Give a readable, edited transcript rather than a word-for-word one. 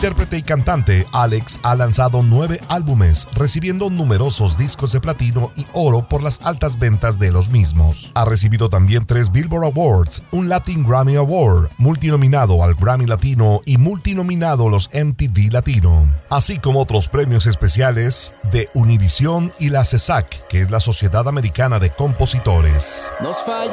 intérprete y cantante, Alex ha lanzado 9 álbumes, recibiendo numerosos discos de platino y oro por las altas ventas de los mismos. Ha recibido también 3 Billboard Awards, un Latin Grammy Award, multinominado al Grammy Latino y multinominado a los MTV Latino, así como otros premios especiales de Univision y la SESAC, que es la Sociedad Americana de Compositores.